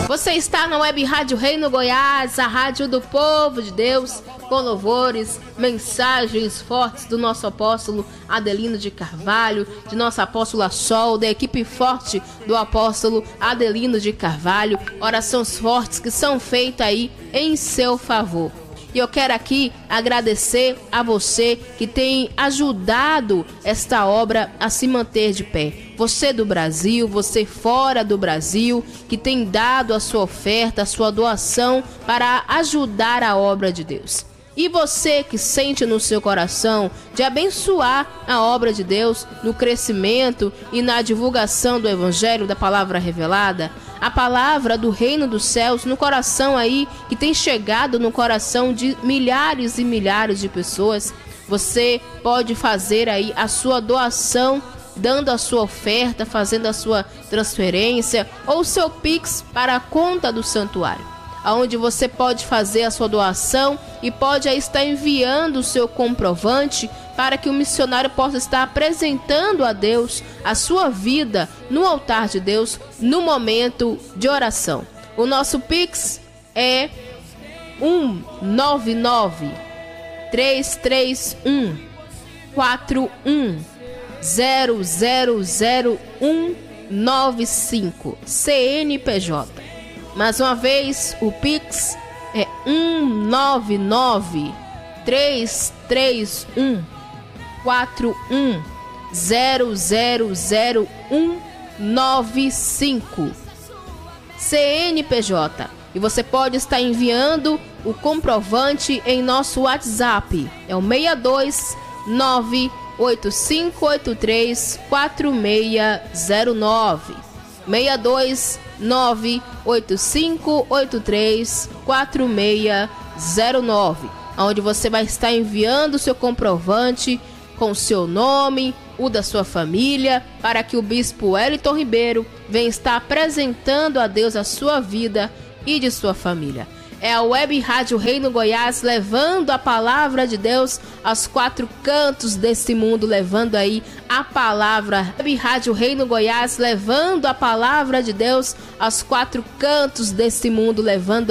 Você está na Web Rádio Reino Goiás, a rádio do povo de Deus, com louvores, mensagens fortes do nosso apóstolo Adelino de Carvalho, de nossa apóstola Sol, da equipe forte do apóstolo Adelino de Carvalho, orações fortes que são feitas aí em seu favor. E eu quero aqui agradecer a você que tem ajudado esta obra a se manter de pé. Você do Brasil, você fora do Brasil, que tem dado a sua oferta, a sua doação para ajudar a obra de Deus. E você que sente no seu coração de abençoar a obra de Deus no crescimento e na divulgação do Evangelho, da palavra revelada, a palavra do reino dos céus no coração aí, que tem chegado no coração de milhares e milhares de pessoas, você pode fazer aí a sua doação, dando a sua oferta, fazendo a sua transferência ou seu Pix para a conta do santuário, onde você pode fazer a sua doação e pode aí estar enviando o seu comprovante para que o missionário possa estar apresentando a Deus a sua vida no altar de Deus no momento de oração. O nosso Pix é 199-331-41-0000195 CNPJ. Mais uma vez, o Pix é 199-331-41-0000195 CNPJ. E você pode estar enviando o comprovante em nosso WhatsApp. É o 629-8583-4609. 629-8583-4609, onde você vai estar enviando o seu comprovante com o seu nome, o da sua família, para que o bispo Wellington Ribeiro venha estar apresentando a Deus a sua vida e de sua família. É a Web Rádio Reino Goiás levando a palavra de Deus aos quatro cantos desse mundo, levando aí a palavra. Web Rádio Reino Goiás levando a palavra de Deus aos quatro cantos desse mundo, levando